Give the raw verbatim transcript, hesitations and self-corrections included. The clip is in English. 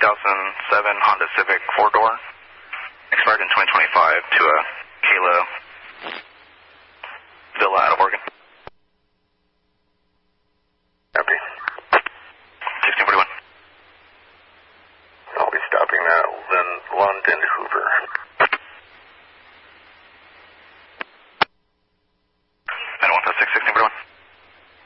thousand seven Honda Civic four-door, expired in twenty twenty-five, to a Kayla Villa out of Oregon. Copy. sixteen forty-one. I'll be stopping at Lynn, London, Hoover.